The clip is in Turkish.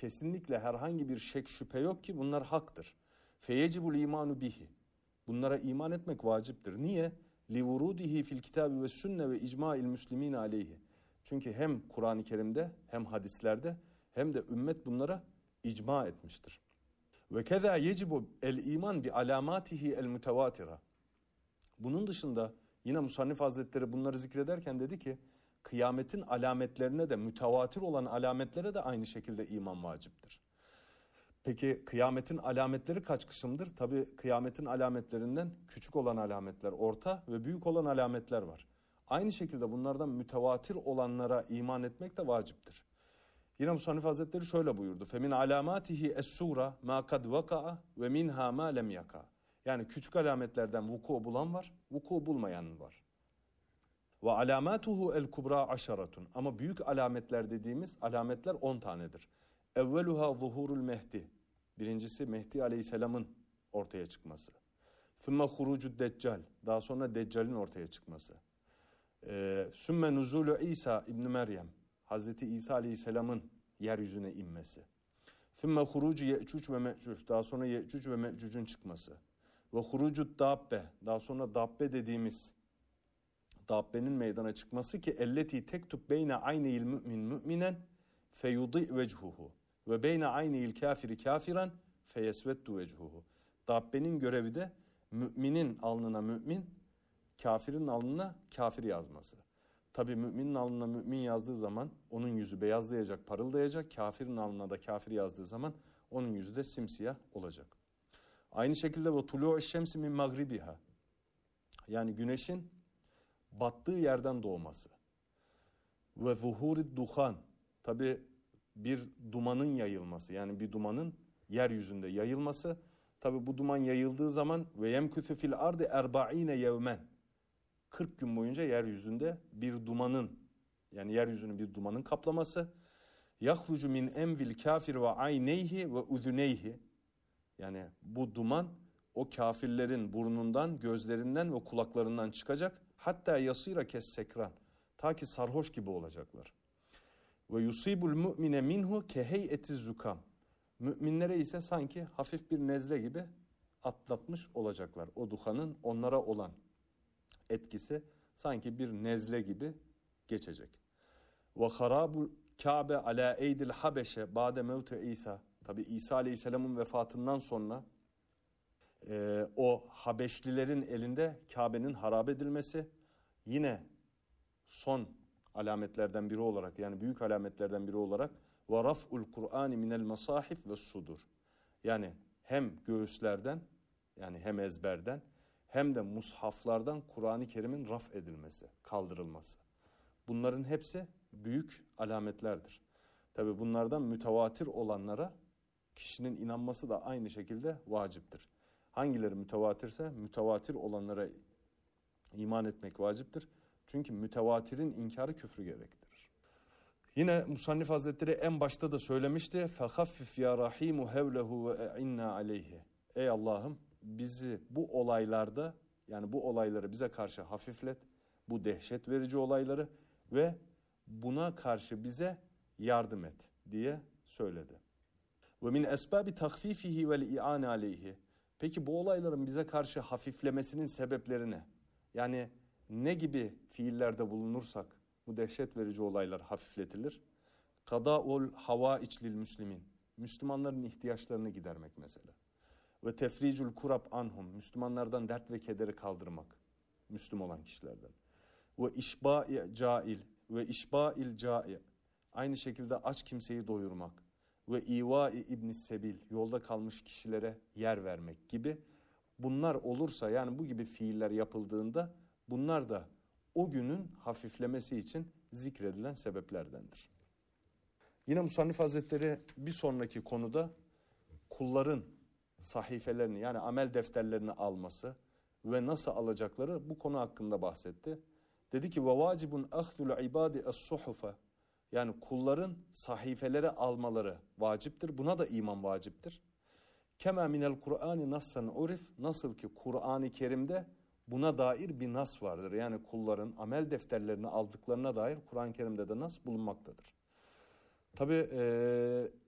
kesinlikle herhangi bir şek şüphe yok ki bunlar haktır. Feyecibul imanu bihi. Bunlara iman etmek vaciptir. Niye? Livurudihi fil kitabi ve sünne ve icma'il müslimin aleyhi. Çünkü hem Kur'an-ı Kerim'de hem hadislerde hem de ümmet bunlara icma etmiştir. Ve keza yecibu el iman bi alamatihi el mütevatira. Bunun dışında yine Musannif Hazretleri bunları zikrederken dedi ki kıyametin alametlerine de mütevatir olan alametlere de aynı şekilde iman vaciptir. Peki kıyametin alametleri kaç kısımdır? Tabii kıyametin alametlerinden küçük olan alametler, orta ve büyük olan alametler var. Aynı şekilde bunlardan mütevatir olanlara iman etmek de vaciptir. Yine Musannif Hazretleri şöyle buyurdu. فَمِنْ عَلَامَاتِهِ السُّورَ مَا قَدْ وَقَعَ وَمِنْهَا مَا لَمْ يَقَعَ. Yani küçük alametlerden vuku bulan var, vuku bulmayan var. وَعَلَامَاتُهُ الْكُبْرَى عَشَرَةٌ. Ama büyük alametler dediğimiz alametler 10 tanedir. اَوَّلُهَا ظُهُورُ الْمehdi. Birincisi Mehdi Aleyhisselam'ın ortaya çıkması. ثُمَّ خُرُوجُ الدَّجَّالِ. Daha sonra Deccal'in ortaya çıkması. ثُمَّ نُزُولُ İsa İbn Meryem. Hazreti İsa Aleyhisselam'ın yeryüzüne inmesi. ثُمَّ خُرُوجُ يَأْجُوجُ ve مَأْجُوجُ. Daha sonra Ye'cuc ve Me'cuc'un çıkması. Ve خُرُوجُ dabbe. Daha sonra dabbe dediğimiz dabbenin meydana çıkması ki elleti tektub beyne ayneyil mümin müminen feyudi vechuhu ve beyne ayneyil kafiri kafiran feyesveddu vechuhu. Dabbenin görevi de müminin alnına mümin, kafirin alnına kafir yazması. Tabi müminin alnına mümin yazdığı zaman onun yüzü beyazlayacak, parıldayacak. Kafirin alnına da kafir yazdığı zaman onun yüzü de simsiyah olacak. Aynı şekilde ve tulu'u şemsi min magribiha. Yani güneşin battığı yerden doğması. Ve zuhurid duhan. Tabi bir dumanın yayılması. Yani bir dumanın yeryüzünde yayılması. Tabi bu duman yayıldığı zaman ve yemküsü fil ardi erba'ine yevmen. 40 gün boyunca yeryüzünde bir dumanın, yani yeryüzünün bir dumanın kaplaması. Yahrucu min envil kafir ve ayneyhi ve uzuneyhi. Yani bu duman o kafirlerin burnundan, gözlerinden ve kulaklarından çıkacak. Hatta yasira kes sekran. Ta ki sarhoş gibi olacaklar. Ve yusibul mu'mine minhu keheyetiz zukam. Müminlere ise sanki hafif bir nezle gibi atlatmış olacaklar. O duhanın onlara olan etkisi sanki bir nezle gibi geçecek. Ve harabul Kabe ala eydil habeşe ba'de mevtu İsa. Tabi İsa Aleyhisselam'ın vefatından sonra o Habeşlilerin elinde Kabe'nin harap edilmesi yine son alametlerden biri olarak, yani büyük alametlerden biri olarak ve raf'ul Kur'ani minel masahif ve sudur. Yani hem göğüslerden, yani hem ezberden hem de mushaflardan Kur'an-ı Kerim'in raf edilmesi, kaldırılması. Bunların hepsi büyük alametlerdir. Tabi bunlardan mütevatir olanlara kişinin inanması da aynı şekilde vaciptir. Hangileri mütevatirse mütevatir olanlara iman etmek vaciptir. Çünkü mütevatirin inkarı küfrü gerektirir. Yine Musannif Hazretleri en başta da söylemişti. فَخَفِّفْ يَا رَحِيمُ هَوْلَهُ وَاِعِنَّا عَلَيْهِ. Ey Allah'ım bizi bu olaylarda, yani bu olayları bize karşı hafiflet. Bu dehşet verici olayları ve buna karşı bize yardım et diye söyledi. Ve min esbabi tahfifihi vel i'an aleyhi. Peki bu olayların bize karşı hafiflemesinin sebepleri ne? Yani ne gibi fiillerde bulunursak bu dehşet verici olaylar hafifletilir? Kada'ul havaiç lil müslimin. Müslümanların ihtiyaçlarını gidermek mesela. Ve tefricul kurab anhum. Müslümanlardan dert ve kederi kaldırmak. Müslüm olan kişilerden. Ve işba'i cail. Ve işba'il ca'i. Aynı şekilde aç kimseyi doyurmak. Ve ivai ibnis sebil. Yolda kalmış kişilere yer vermek gibi. Bunlar olursa, yani bu gibi fiiller yapıldığında bunlar da o günün hafiflemesi için zikredilen sebeplerdendir. Yine Musannif Hazretleri bir sonraki konuda kulların sahifelerini, yani amel defterlerini alması ve nasıl alacakları bu konu hakkında bahsetti. Dedi ki ve vacibun ahdul ibadi es-suhufe. Yani kulların sahifeleri almaları vaciptir. Buna da iman vaciptir. Kema minel Kur'ani nassan urif. Nasıl ki Kur'an-ı Kerim'de buna dair bir nas vardır. Yani kulların amel defterlerini aldıklarına dair Kur'an-ı Kerim'de de nas bulunmaktadır. Tabi